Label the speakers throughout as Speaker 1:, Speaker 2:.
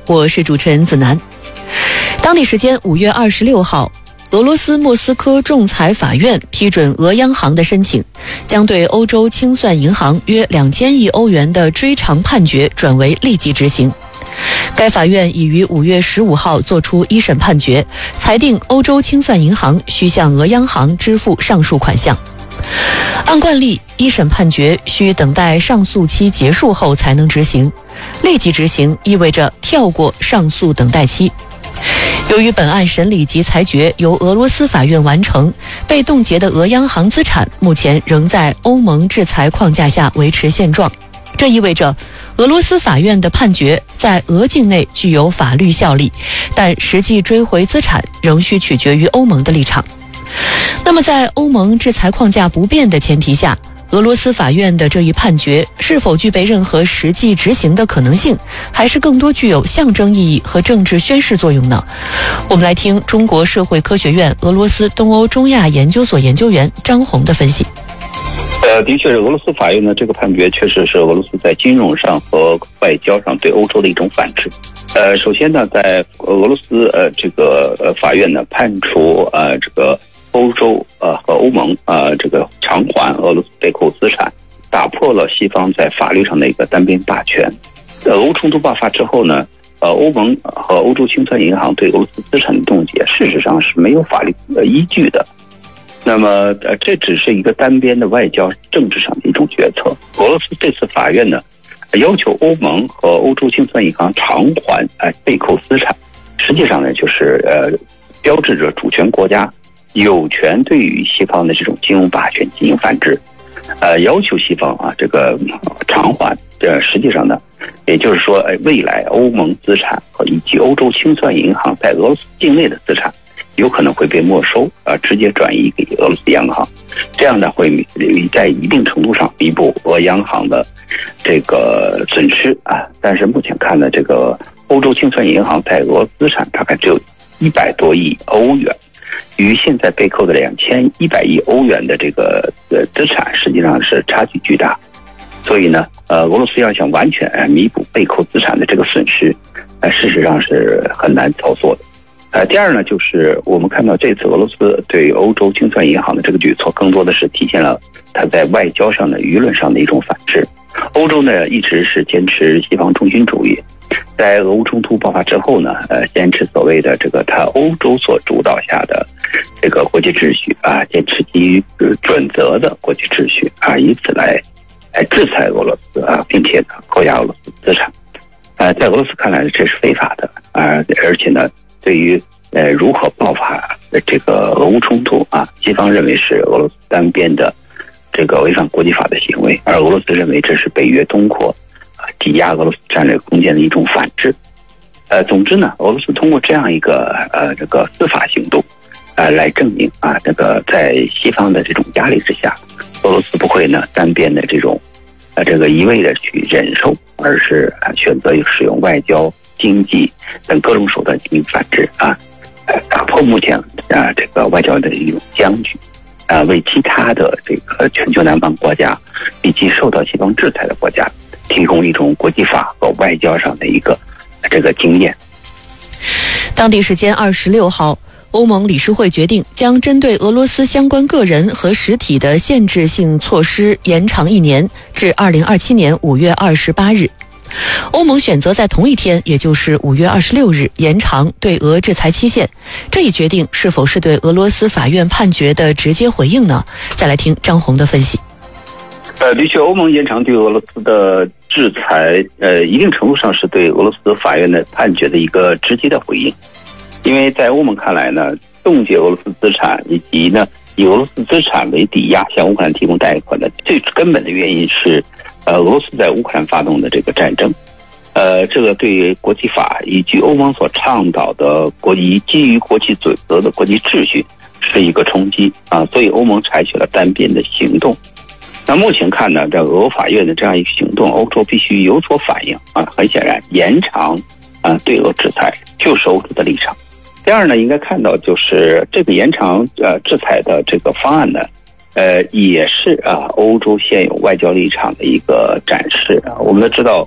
Speaker 1: 我是主持人子楠。当地时间5月26号，俄罗斯莫斯科仲裁法院批准俄央行的申请，将对欧洲清算银行约2000亿欧元的追偿判决转为立即执行。该法院已于5月15号作出一审判决，裁定欧洲清算银行需向俄央行支付上述款项。按惯例，一审判决需等待上诉期结束后才能执行，立即执行意味着跳过上诉等待期。由于本案审理及裁决由俄罗斯法院完成，被冻结的俄央行资产目前仍在欧盟制裁框架下维持现状。这意味着俄罗斯法院的判决在俄境内具有法律效力，但实际追回资产仍需取决于欧盟的立场。那么在欧盟制裁框架不变的前提下，俄罗斯法院的这一判决是否具备任何实际执行的可能性，还是更多具有象征意义和政治宣示作用呢？我们来听中国社会科学院俄罗斯东欧中亚研究所研究员张红的分析。
Speaker 2: 的确，俄罗斯法院呢这个判决确实是俄罗斯在金融上和外交上对欧洲的一种反制。首先呢，在俄罗斯这个法院呢判处这个欧洲和欧盟这个偿还俄罗斯被扣资产，打破了西方在法律上的一个单边霸权。俄乌冲突爆发之后呢，欧盟和欧洲清算银行对俄罗斯资产的冻结，事实上是没有法律依据的。那么这只是一个单边的外交政治上的一种决策。俄罗斯这次法院呢要求欧盟和欧洲清算银行偿还被扣资产，实际上呢就是标志着主权国家有权对于西方的这种金融霸权进行反制，要求西方这个偿还。实际上呢，也就是说，未来欧盟资产和以及欧洲清算银行在俄罗斯境内的资产，有可能会被没收，直接转移给俄罗斯央行。这样呢，会在一定程度上弥补俄央行的这个损失但是目前看呢，这个欧洲清算银行在俄资产大概只有100多亿欧元。与现在被扣的2100亿欧元的这个资产实际上是差距巨大，所以呢，俄罗斯要想完全弥补被扣资产的这个损失，事实上是很难操作的。第二呢，就是我们看到这次俄罗斯对欧洲清算银行的这个举措，更多的是体现了它在外交上的舆论上的一种反制。欧洲呢一直是坚持西方中心主义。在俄乌冲突爆发之后呢，坚持所谓的这个他欧洲所主导下的这个国际秩序坚持基于准则的国际秩序以此来制裁俄罗斯并且呢扣押俄罗斯资产。在俄罗斯看来这是非法的而且呢，对于如何爆发这个俄乌冲突西方认为是俄罗斯单边的这个违反国际法的行为，而俄罗斯认为这是北约东扩挤压俄罗斯战略空间的一种反制。总之呢，俄罗斯通过这样一个这个司法行动来证明这个在西方的这种压力之下，俄罗斯不会呢单边的这种这个一味的去忍受，而是选择使用外交、经济等各种手段进行反制打破目前这个外交的一种僵局为其他的这个全球南方国家以及受到西方制裁的国家提供一种国际法和外交上的一个这个经验。
Speaker 1: 当地时间26号，欧盟理事会决定将针对俄罗斯相关个人和实体的限制性措施延长1年，至2027年5月28日。欧盟选择在同一天，也就是5月26日延长对俄制裁期限。这一决定是否是对俄罗斯法院判决的直接回应呢？再来听张红的分析。
Speaker 2: 的确，欧盟延长对俄罗斯的制裁，一定程度上是对俄罗斯法院的判决的一个直接的回应。因为在欧盟看来呢，冻结俄罗斯资产以及呢以俄罗斯资产为抵押向乌克兰提供贷款的最根本的原因是，俄罗斯在乌克兰发动的这个战争。这个对于国际法以及欧盟所倡导的基于国际准则的国际秩序是一个冲击所以欧盟采取了单边的行动。那目前看呢，这俄法院的这样一个行动，欧洲必须有所反应很显然，延长对俄制裁就是欧洲的立场。第二呢，应该看到就是这个延长制裁的这个方案呢，也是欧洲现有外交立场的一个展示我们都知道，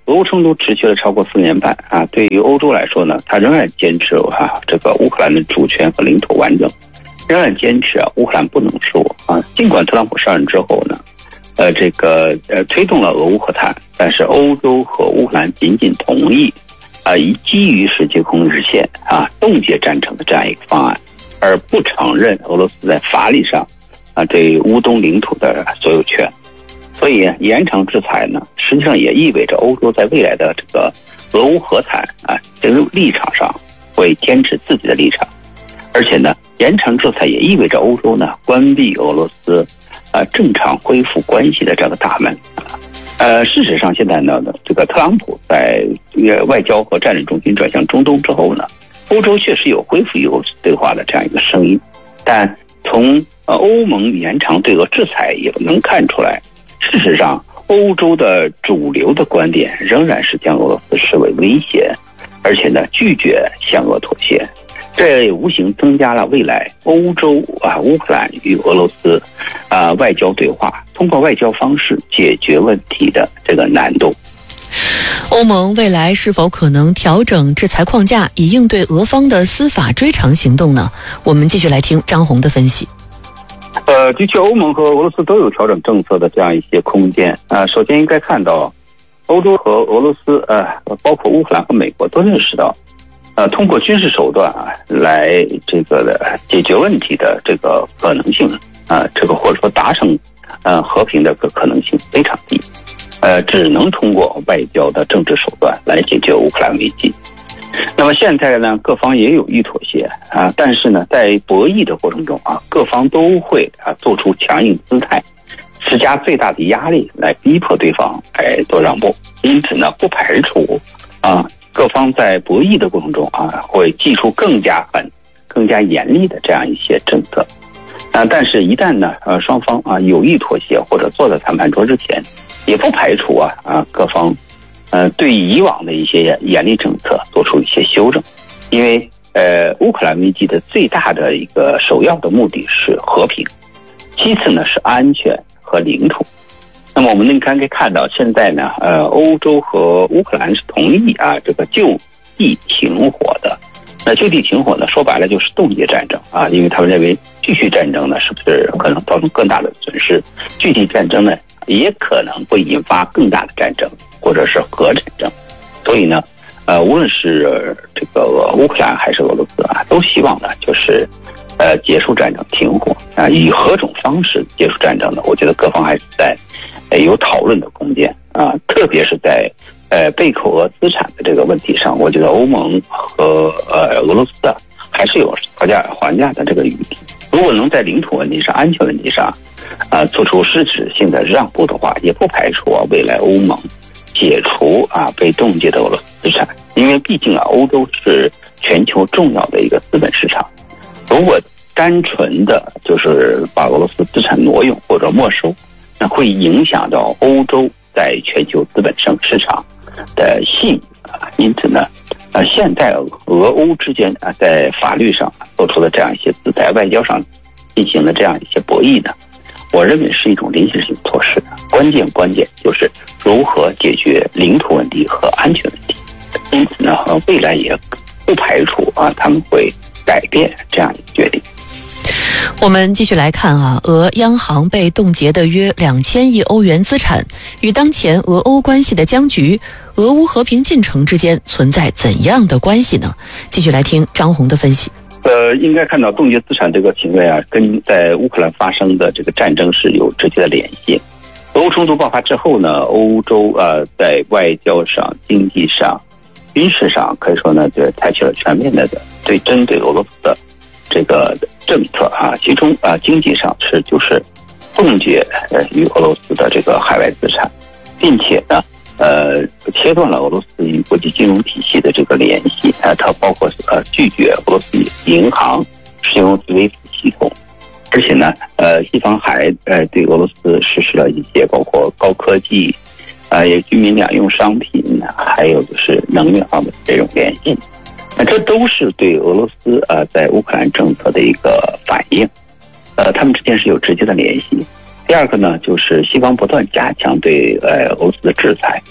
Speaker 2: 俄乌冲突持续了超过4年半啊，对于欧洲来说呢，它仍然坚持这个乌克兰的主权和领土完整，仍然坚持乌克兰不能输啊。尽管特朗普上任之后呢，推动了俄乌和谈，但是欧洲和乌克兰仅仅同意以基于世界空日线冻结战争的这样一个方案，而不承认俄罗斯在法理上对乌东领土的所有权。所以延长制裁呢，实际上也意味着欧洲在未来的这个俄乌和谈这个立场上会坚持自己的立场，而且呢，延长制裁也意味着欧洲呢关闭俄罗斯正常恢复关系的这个大门。事实上现在呢，这个特朗普在外交和战略中心转向中东之后呢，欧洲确实有恢复与俄罗斯对话的这样一个声音，但从欧盟延长对俄制裁也能看出来，事实上欧洲的主流的观点仍然是将俄罗斯视为威胁，而且呢拒绝向俄妥协。这也无形增加了未来欧洲乌克兰与俄罗斯外交对话，通过外交方式解决问题的这个难度。
Speaker 1: 欧盟未来是否可能调整制裁框架，以应对俄方的司法追偿行动呢？我们继续来听张红的分析。
Speaker 2: 的确，欧盟和俄罗斯都有调整政策的这样一些空间首先应该看到，欧洲和俄罗斯包括乌克兰和美国都认识到，通过军事手段来这个解决问题的这个可能性这个或者说达成和平的可能性非常低，只能通过外交的政治手段来解决乌克兰危机。那么现在呢，各方也有意妥协但是呢，在博弈的过程中各方都会做出强硬姿态，施加最大的压力来逼迫对方来做让步。因此呢，不排除各方在博弈的过程中会祭出更加狠、更加严厉的这样一些政策。但是一旦呢双方有意妥协或者坐在谈判桌之前，也不排除各方对以往的一些严厉政策做出一些修正。因为乌克兰危机的最大的一个首要的目的是和平，其次呢是安全和领土。那么我们可以看到，现在呢欧洲和乌克兰是同意这个就地停火的。那就地停火呢，说白了就是冻结战争因为他们认为继续战争呢是不是可能造成更大的损失，具体战争呢也可能会引发更大的战争或者是核战争。所以呢无论是这个乌克兰还是俄罗斯都希望呢就是结束战争停火以何种方式结束战争呢？我觉得各方还是在有讨论的空间特别是在被扣俄资产的这个问题上，我觉得欧盟和俄罗斯还是有讨价还价的这个余地。如果能在领土问题上、安全问题上做出实质性的让步的话，也不排除未来欧盟解除被冻结的俄罗斯资产。因为毕竟欧洲是全球重要的一个资本市场，如果单纯的就是把俄罗斯资产挪用或者没收，那会影响到欧洲在全球资本市场的信誉因此呢现在俄欧之间在法律上做出的这样一些姿态，外交上进行的这样一些博弈呢，我认为是一种临时性措施。关键就是如何解决领土问题和安全问题。因此呢未来也不排除他们会改变这样一个决定。
Speaker 1: 我们继续来看俄央行被冻结的约2000亿欧元资产与当前俄欧关系的僵局、俄乌和平进程之间存在怎样的关系呢？继续来听张红的分析。
Speaker 2: 应该看到冻结资产这个行为跟在乌克兰发生的这个战争是有直接的联系。俄乌冲突爆发之后呢，欧洲在外交上、经济上、军事上可以说呢就采取了全面的针对俄罗斯的这个政策其中经济上就是冻结与俄罗斯的这个海外资产，并且呢切断了俄罗斯与国际金融体系的这个联系它包括拒绝俄罗斯银行使用SWIFT系统，而且呢西方还对俄罗斯实施了一些包括高科技也居民两用商品还有就是能源方面这种联系。这都是对俄罗斯在乌克兰政策的一个反应，他们之间是有直接的联系。第二个呢，就是西方不断加强对俄罗斯的制裁，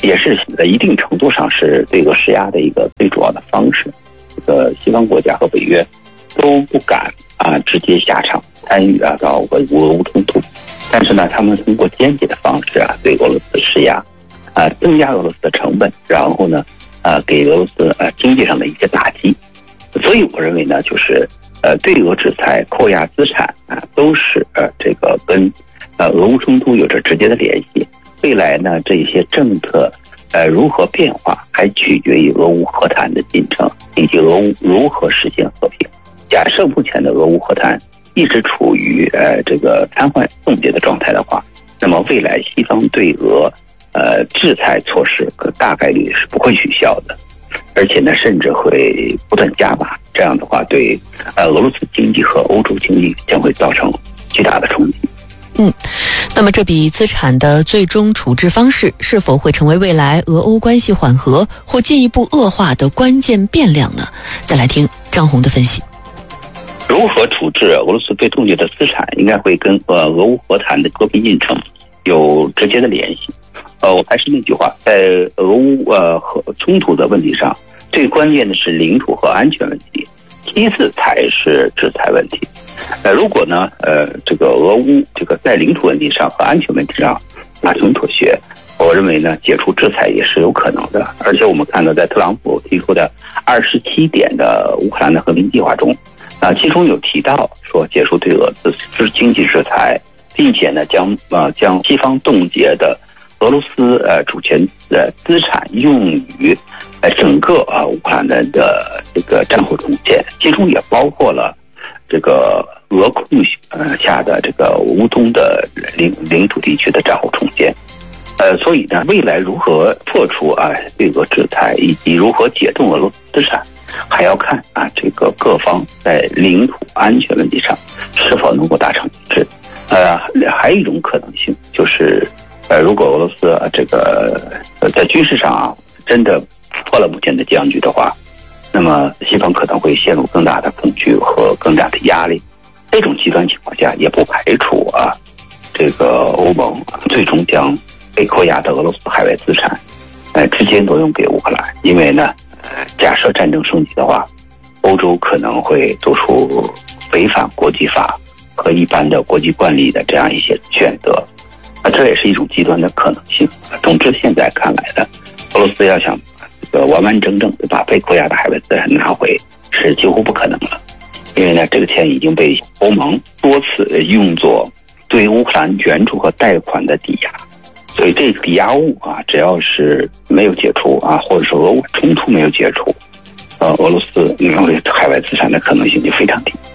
Speaker 2: 也是在一定程度上是对俄施压的一个最主要的方式。这个西方国家和北约都不敢直接下场参与到俄乌冲突，但是呢，他们通过间接的方式对俄罗斯施压，增加俄罗斯的成本，然后呢给俄罗斯经济上的一些打击。所以我认为呢，就是对俄制裁、扣押资产都是这个跟俄乌冲突有着直接的联系。未来呢，这些政策如何变化，还取决于俄乌和谈的进程以及俄乌如何实现和平。假设目前的俄乌和谈一直处于这个瘫痪冻结的状态的话，那么未来西方对俄制裁措施大概率是不会取消的，而且呢，甚至会不断加码。这样的话，对俄罗斯经济和欧洲经济将会造成巨大的冲击。
Speaker 1: 那么这笔资产的最终处置方式是否会成为未来俄欧关系缓和或进一步恶化的关键变量呢？再来听张红的分析。
Speaker 2: 如何处置俄罗斯被冻结的资产，应该会跟俄乌和谈的和平进程有直接的联系。我还是那句话，在俄乌和冲突的问题上，最关键的是领土和安全问题，其次才是制裁问题。如果呢，这个俄乌这个在领土问题上和安全问题上达成妥协，我认为呢，解除制裁也是有可能的。而且我们看到，在特朗普提出的27点的乌克兰的和平计划中，其中有提到说结束对俄经济制裁，并且呢将西方冻结的俄罗斯主权资产用于整个乌克兰的这个战后重建，其中也包括了这个俄控下的这个乌东的领土地区的战后重建。所以呢，未来如何破除对俄制裁以及如何解冻俄罗斯资产，还要看这个各方在领土安全问题上是否能够达成一致。还有一种可能性就是，如果俄罗斯这个在军事上真的破了目前的僵局的话，那么西方可能会陷入更大的恐惧和更大的压力。这种极端情况下，也不排除这个欧盟最终将被扣押的俄罗斯海外资产直接挪用给乌克兰。因为呢，假设战争升级的话，欧洲可能会做出违反国际法和一般的国际惯例的这样一些选择。这也是一种极端的可能性。总之，现在看来呢，俄罗斯要想完完整整的把被扣押的海外资产拿回是几乎不可能了。因为呢，这个钱已经被欧盟多次用作对乌克兰援助和贷款的抵押，所以这个抵押物只要是没有解除或者说俄乌冲突没有解除，俄罗斯拿回海外资产的可能性就非常低。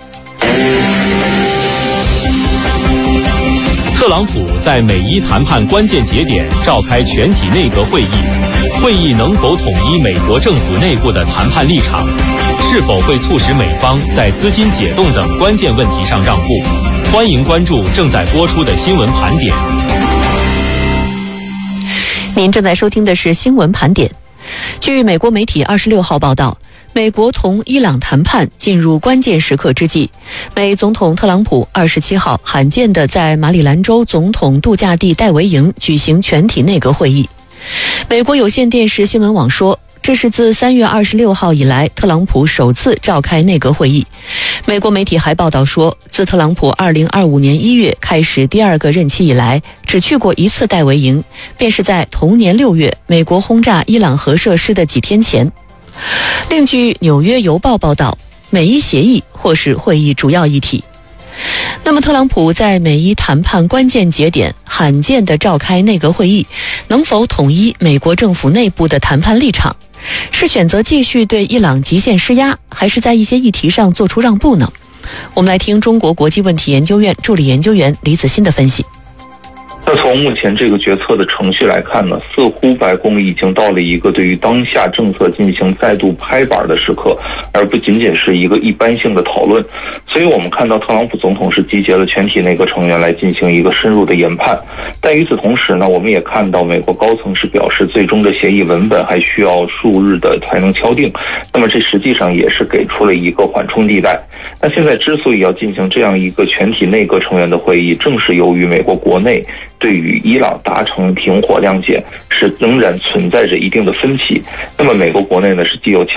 Speaker 3: 特朗普在美伊谈判关键节点召开全体内阁会议，会议能否统一美国政府内部的谈判立场？是否会促使美方在资金解冻等关键问题上让步？欢迎关注正在播出的新闻盘点。
Speaker 1: 您正在收听的是新闻盘点。据美国媒体26号报道，美国同伊朗谈判进入关键时刻之际，美总统特朗普27号罕见地在马里兰州总统度假地戴维营举行全体内阁会议。美国有线电视新闻网说，这是自3月26号以来特朗普首次召开内阁会议。美国媒体还报道说，自特朗普2025年1月开始第二个任期以来，只去过一次戴维营，便是在同年6月美国轰炸伊朗核设施的几天前。另据《纽约邮报》报道，美伊协议或是会议主要议题。那么特朗普在美伊谈判关键节点罕见地召开内阁会议，能否统一美国政府内部的谈判立场？是选择继续对伊朗极限施压，还是在一些议题上做出让步呢？我们来听中国国际问题研究院助理研究员李子欣的分析。
Speaker 4: 那从目前这个决策的程序来看呢，似乎白宫已经到了一个对于当下政策进行再度拍板的时刻，而不仅仅是一个一般性的讨论。所以我们看到特朗普总统是集结了全体内阁成员来进行一个深入的研判。但与此同时呢，我们也看到美国高层是表示最终的协议文本还需要数日的才能敲定。那么这实际上也是给出了一个缓冲地带。那现在之所以要进行这样一个全体内阁成员的会议，正是由于美国国内对与伊朗达成停火谅解是仍然存在着一定的分歧。那么美国国内呢是既有强